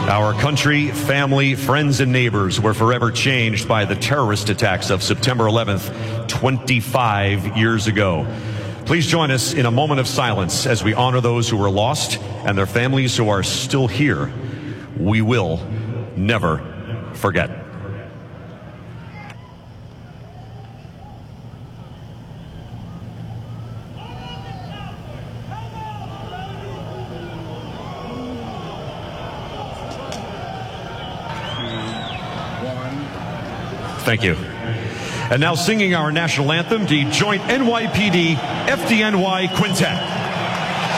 Our country, family, friends, and neighbors were forever changed by the terrorist attacks of September 11th, 25 years ago. Please join us in a moment of silence as we honor those who were lost and their families who are still here. We will never forget. Thank you. And now singing our national anthem, the Joint NYPD FDNY Quintet.